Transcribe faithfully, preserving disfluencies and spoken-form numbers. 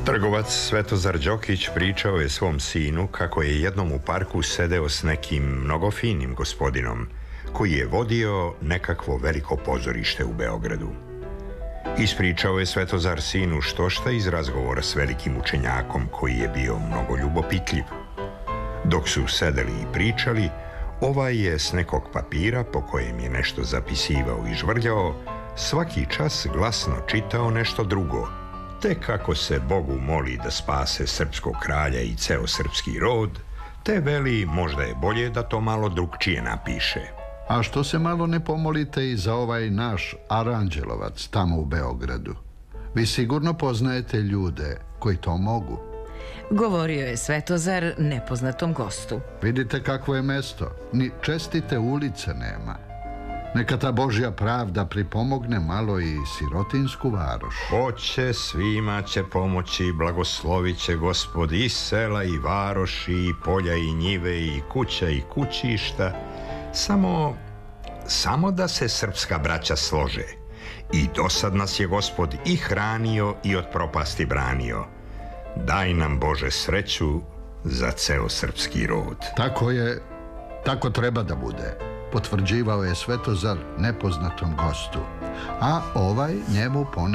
Trgovac Svetozar Đokić pričao je svom sinu kako je jednom u parku sedeo s nekim mnogo finim gospodinom koji je vodio nekakvo veliko pozorište u Beogradu. Ispričao je Svetozar sinu štošta iz razgovora s velikim učenjakom koji je bio mnogo ljubopitljiv. Dok su sedeli i pričali, ovaj je s nekog papira po kojem je nešto zapisivao i žvrljao svaki čas glasno čitao nešto drugo, te kako se Bogu moli da spase srpskog kralja i ceo srpski rod, te veli možda je bolje da to malo drugčije napiše. A što se malo ne pomolite i za ovaj naš Aranđelovac tamo u Beogradu? Vi sigurno poznajete ljude koji to mogu. Govorio je Svetozar nepoznatom gostu. Vidite kakvo je mesto, ni čestite ulice nema. Neka ta Božja pravda pripomogne malo i sirotinsku varoš. Hoće, svima će pomoći, blagoslovit će Gospod i sela i varoši, i polja i njive, i kuća i kućišta. Samo, samo da se srpska braća slože. I dosad nas je Gospod i hranio i od propasti branio. Daj nam, Bože, sreću za ceo srpski rod. Tako je, tako treba da bude, potvrđivao je Svetozar nepoznatom gostu, a ovaj njemu poneo